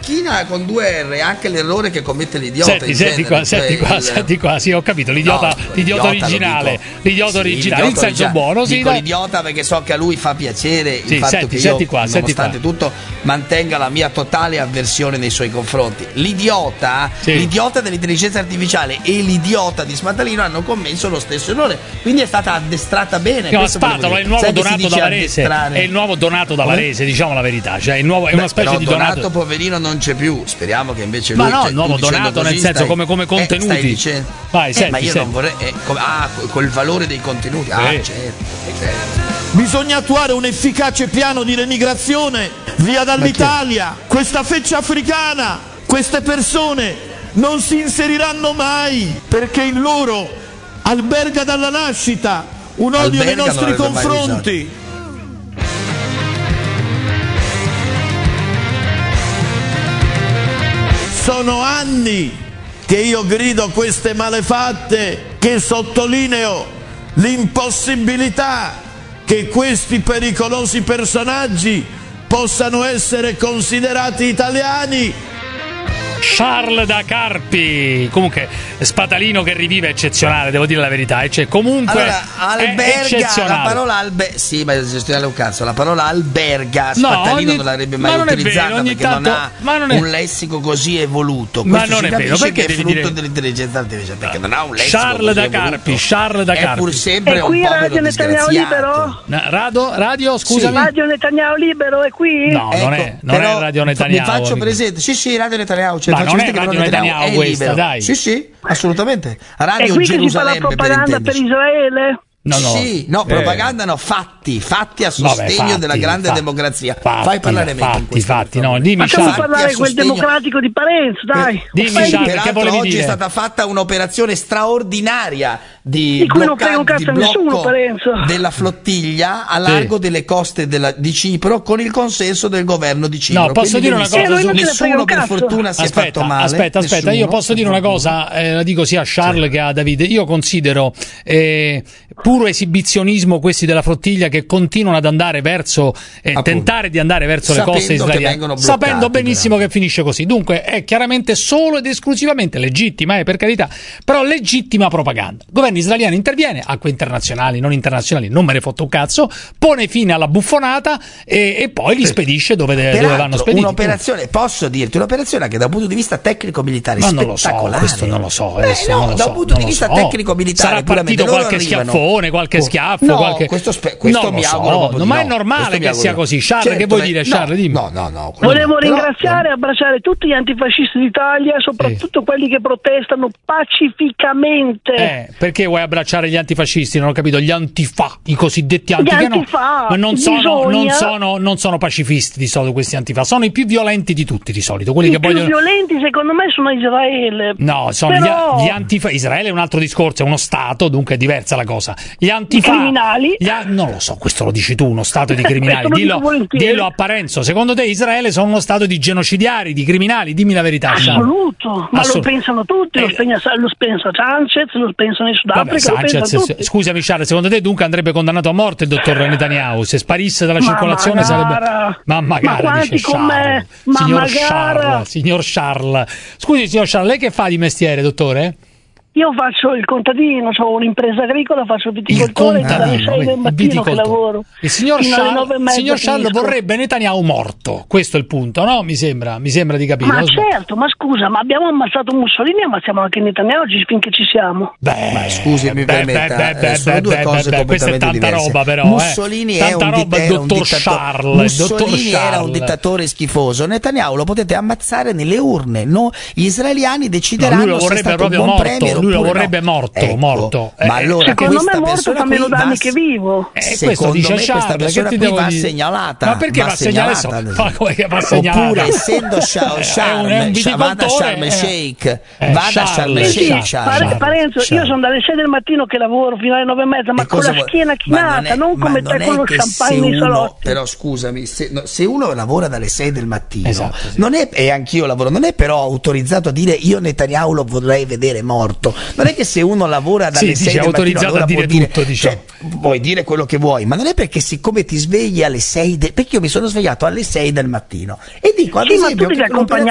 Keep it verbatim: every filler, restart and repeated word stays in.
macchina con due R, anche l'errore che commette l'idiota. Senti, senti qua, cioè senti qua, il... senti qua, sì, ho capito, l'idiota, no, l'idiota originale, l'idiota sì, originale, in senso buono, sì. Dico dai. L'idiota perché so che a lui fa piacere sì, il fatto senti, che senti io, qua, nonostante qua. tutto, mantenga la mia totale avversione nei suoi confronti. L'idiota, sì. l'idiota dell'intelligenza artificiale e l'idiota di Smatalino hanno commesso lo stesso errore, quindi è stata addestrata bene. No, Spatola è il nuovo Donato da Varese, è il nuovo Donato da Varese, diciamo la verità, cioè il nuovo, è una specie però di Donato. Donato Poverino non c'è più, speriamo che invece lui, ma no, cioè, il nuovo Donato così, nel senso stai, come, come contenuti eh, stai dicendo, vai, eh, senti, ma io senti. non vorrei eh, come, ah, col valore dei contenuti ah sì. certo, certo. Bisogna attuare un efficace piano di remigrazione via dall'Italia. Questa feccia africana, queste persone non si inseriranno mai perché in loro alberga dalla nascita un odio alberga nei nostri confronti. Sono anni che io grido queste malefatte, che sottolineo l'impossibilità che questi pericolosi personaggi possano essere considerati italiani. Charles da Carpi, comunque Spatalino che rivive è eccezionale, devo dire la verità, cioè, comunque allora, alberga, è eccezionale. La parola albe, sì, ma gestionale un cazzo, la parola alberga Spatalino no, ogni, non l'avrebbe mai non utilizzata vero, perché tanto, non ha ma non è, un lessico così evoluto. Ma non è vero, perché è devi frutto dire dell'intelligenza artificiale, perché non ha un lessico Charles da Carpi, Charles da Carpi. È pur sempre è un qui povero Radio Netanyahu libero? Radio, radio, scusami. Sì. Radio Netanyahu libero è qui? No, ecco, non è, non però, è Radio Netanyahu. Mi faccio presente. Sì, sì, Radio Netanyahu, cioè, ma non è Radio Netanyahu, Netanyahu questa, dai. Sì, sì, assolutamente. Radio è qui Gerusalemme, che si fa la propaganda per, per Israele? No, no. Sì, no, eh. propaganda no, fatti, fatti a sostegno Vabbè, fatti, fatti, della grande fatti, democrazia. Fatti, Fai parlare fatti, meglio. Fatti, no, dimmi Facciamo parlare quel democratico di Parenzo, dai. Dimmi, peraltro oggi dire? È stata fatta un'operazione straordinaria di, di cui non blocca- un cazzo di nessuno, Parenzo. della flottiglia a largo sì. delle coste della, di Cipro con il consenso del governo di Cipro. No, posso dire una cosa? Su... Nessuno per fortuna si aspetta, è fatto male. Aspetta, aspetta, nessuno, io posso dire una cosa, eh, la dico sia a Charles sì. che a Davide. Io considero eh, puro esibizionismo questi della flottiglia che continuano ad andare verso eh, tentare di andare verso sapendo le coste israeliane sapendo benissimo però. Che finisce così. Dunque è chiaramente solo ed esclusivamente legittima, eh, per carità, però legittima propaganda. Il governo israeliano interviene, acque internazionali, non internazionali, non me ne fotte un cazzo, pone fine alla buffonata e, e poi li spedisce dove, de- dove vanno spediti. Un'operazione, posso dirti, un'operazione che da un punto di vista tecnico-militare ma non lo so, questo non lo so, adesso eh no, non lo da so, un punto di vista so. tecnico-militare sarà partito qualche arrivano. schiaffone, qualche oh, schiaffo, no, qualche... questo, spe- questo non mi so, auguro no, ma è no. normale che sia così. Charles, certo, che vuoi dire, Charles? Dimmi. No, no, no. Volevo no, ringraziare però, e abbracciare tutti gli antifascisti d'Italia, soprattutto sì. quelli che protestano pacificamente. Eh, perché vuoi abbracciare gli antifascisti? Non ho capito, gli antifa, i cosiddetti antifa. Gli antifa, ma non sono, bisogna... non, sono, non sono pacifisti di solito questi antifa, sono i più violenti di tutti di solito. Quelli I che più vogliono... violenti secondo me sono Israele. No, sono però... gli, gli antifa. Israele è un altro discorso, è uno stato, dunque è diversa la cosa. Gli antifa. I criminali? Gli a... Non lo so, questo lo dici tu, uno stato di criminali. dillo, dillo a Parenzo, secondo te Israele sono uno stato di genocidiari, di criminali? Dimmi la verità. Assoluto, ma Assolut- lo pensano tutti, eh, lo, pensa, lo pensa Sanchez, lo pensano in Sudafrica, Vabbè, lo Sanchez, pensano tutti. Scusami Charles, secondo te dunque andrebbe condannato a morte il dottor Netanyahu? Se sparisse dalla ma circolazione magara, sarebbe... Ma magari, ma quanti dice con Charles. me? Ma signor magara. Charles, signor Charles. Scusi signor Charles, lei che fa di mestiere, dottore? Io faccio il contadino, ho un'impresa agricola, faccio il viticoltore, il dalle sei del mattino che lavoro. Il signor Charles, signor Charles vorrebbe Netanyahu morto, questo è il punto, no? Mi sembra, mi sembra di capire. Ma certo, ma scusa, ma abbiamo ammazzato Mussolini e ammazziamo anche Netanyahu finché ci siamo. Beh, ma scusi, mi beh, permetta, beh, beh, sono beh, due beh, cose beh, completamente questa è tanta diverse. roba però, Mussolini, eh. è, un roba, di- era un dottor dittatore. Charles, Mussolini dottor era un dittatore schifoso. Netanyahu lo potete ammazzare nelle urne, no? Gli israeliani decideranno no, lui lo se è stato proprio un buon morto, premier lui lo oppure vorrebbe no. morto, ecco. morto. Ma eh, allora secondo me morto persona fa meno qui danni va, che vivo. Eh, secondo dice me Charles, questa persona che qui ti va dire? segnalata. Ma perché va, va segnalata? segnalata? Fa come che va segnalata? Oppure essendo Sharm, vada a Sharm el Sheikh, vada a Sharm el Sheikh. Parenzo, io sono dalle sei del mattino che lavoro fino alle nove e mezza, ma con la schiena chinata, non come te con lo champagne nei salotti. Però scusami, se, no, se uno lavora dalle sei del mattino, esatto, sì. non è, e anch'io lavoro, non è però autorizzato a dire io Netanyahu lo vorrei vedere morto. Non è che se uno lavora dalle sì, sei del mattino allora a dire può tutto, dire, diciamo. Cioè, puoi dire quello che vuoi, ma non è perché siccome ti svegli alle sei del, perché io mi sono svegliato alle sei del mattino e dico ad sì, esempio ma tu devi accompagnare